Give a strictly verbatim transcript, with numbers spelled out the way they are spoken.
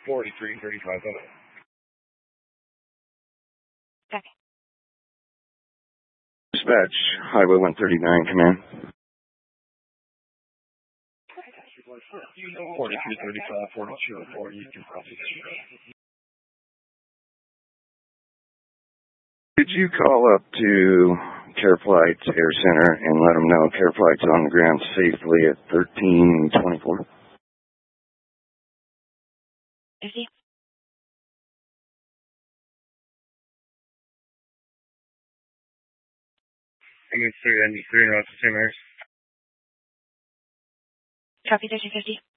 forty-three thirty-five. Okay. Dispatch, Highway one thirty-nine, command. forty-three thirty-five, forty-two oh four, you can copy. Could you call up to CareFlight Air Center and let them know CareFlight's on the ground safely at thirteen twenty-four? fifty. I mean, three ninety-three, and that's the same areas. Copy thirteen fifty.